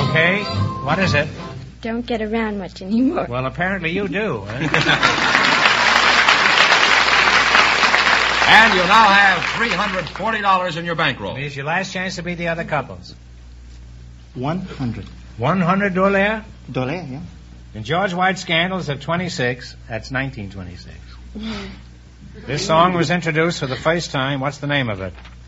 Okay. What is it? Don't get around much anymore. Well, apparently you do. And you now have $340 in your bankroll. Here's your last chance to beat the other couples. 100. 100 $, Dollar, yeah. And George White Scandals at 26. That's 1926. This song was introduced for the first time. What's the name of it?